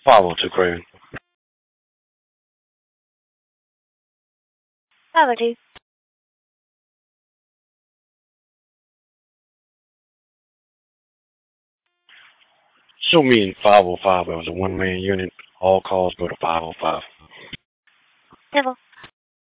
502 Craven. 502. Show me in 505. It was a one-man unit. All calls go to 505. Civil.